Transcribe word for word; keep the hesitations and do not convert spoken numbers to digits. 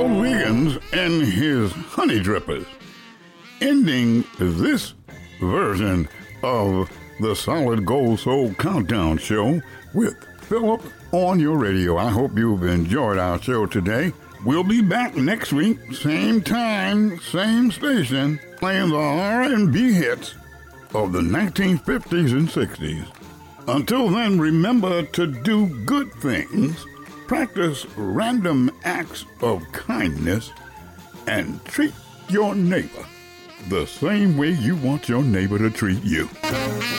Phil Wiggins and his Honey Drippers, ending this version of the Solid Gold Soul Countdown Show with Philip on your radio. I hope you've enjoyed our show today. We'll be back next week, same time, same station, playing the R and B hits of the nineteen fifties and sixties. Until then, remember to do good things, practice random acts of kindness, and treat your neighbor the same way you want your neighbor to treat you.